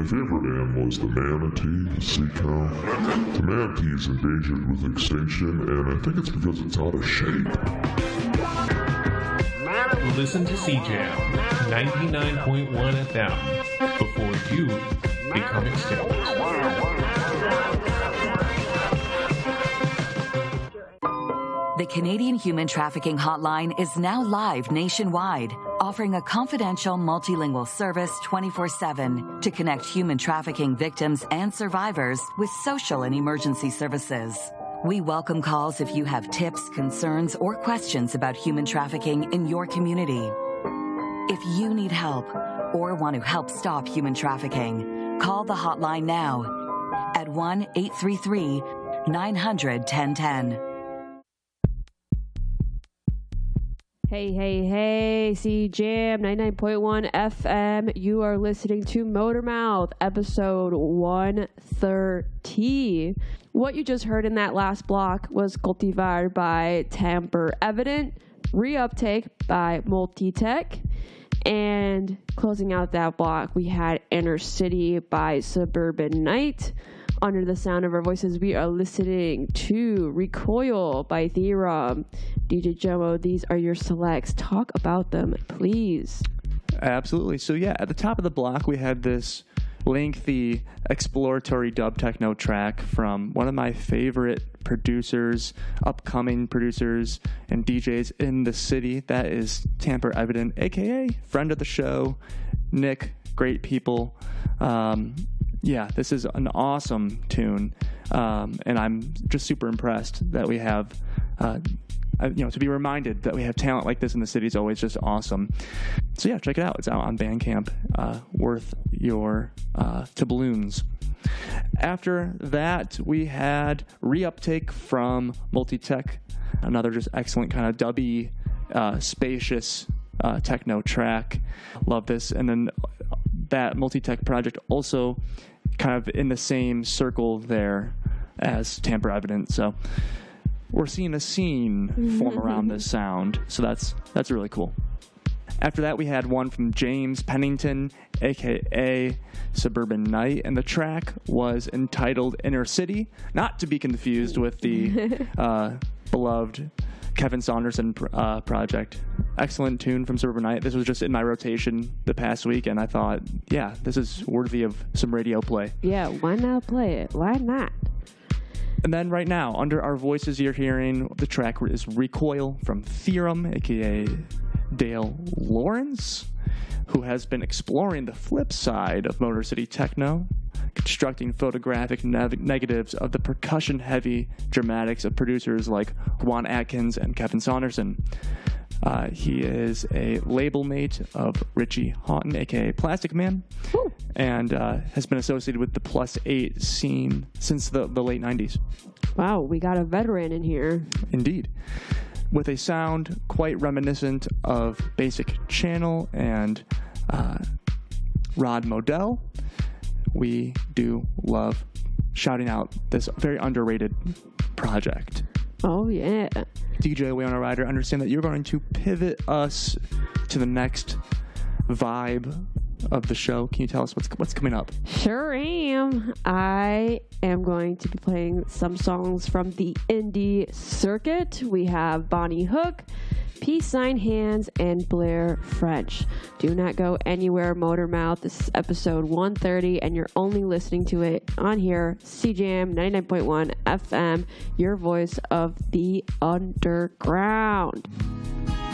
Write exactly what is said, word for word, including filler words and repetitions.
favorite animal is the manatee, the sea cow. The manatee is endangered with extinction, and I think it's because it's out of shape. Listen to C-Jam, ninety-nine point one F M, before you become extinct. The Canadian Human Trafficking Hotline is now live nationwide, offering a confidential multilingual service twenty-four seven to connect human trafficking victims and survivors with social and emergency services. We welcome calls if you have tips, concerns, or questions about human trafficking in your community. If you need help or want to help stop human trafficking, call the hotline now at one eight three three, nine hundred, ten ten. Hey, hey, hey, C-Jam, ninety-nine point one F M. You are listening to Motormouth, episode one thirty. What you just heard in that last block was Cultivar by Tamper Evident, Reuptake by Multitech, and closing out that block, we had Inner City by Suburban Night. Under the sound of our voices, we are listening to Recoil by Theorem. D J Jomo, these are your selects. Talk about them, please. Absolutely. So yeah, at the top of the block, we had this lengthy exploratory dub techno track from one of my favorite producers, upcoming producers, and D Js in the city. That is Tamper Evident, aka friend of the show, Nick. Great people. Um, yeah, this is an awesome tune, um, and I'm just super impressed that we have. Uh, Uh, you know, to be reminded that we have talent like this in the city is always just awesome. So yeah, check it out. It's out on Bandcamp. Uh, worth your uh, doubloons. After that, we had Reuptake from Multitech, another just excellent kind of dubby, uh, spacious uh, techno track. Love this. And then that Multitech project also kind of in the same circle there as Tamper Evident. So we're seeing a scene form around this sound, so that's that's really cool. After that, we had one from James Pennington, a k a. Suburban Night, and the track was entitled Inner City, not to be confused with the uh, beloved Kevin Saunderson uh, project. Excellent tune from Suburban Night. This was just in my rotation the past week, and I thought, yeah, this is worthy of some radio play. Yeah, why not play it? Why not? And then right now, under our voices, you're hearing the track is Recoil from Theorem, a k a. Dale Lawrence, who has been exploring the flip side of Motor City Techno, constructing photographic ne- negatives of the percussion-heavy dramatics of producers like Juan Atkins and Kevin Saunderson. Uh, he is a label mate of Richie Houghton, a k a. Plastic Man, Woo. and uh, has been associated with the Plus eight scene since the, the late nineties. Wow, we got a veteran in here. Indeed. With a sound quite reminiscent of Basic Channel and uh, Rod Modell, we do love shouting out this very underrated project. Oh, yeah. D J Leona Ryder, understand that you're going to pivot us to the next vibe of the show. Can you tell us what's what's coming up? Sure am. I am going to be playing some songs from the indie circuit. We have Bonnie Hook, Peace Sign Hands, and Blair French. Do not go anywhere, Motormouth. This is episode one thirty, and you're only listening to it on here, C-Jam ninety-nine point one F M, your voice of the underground.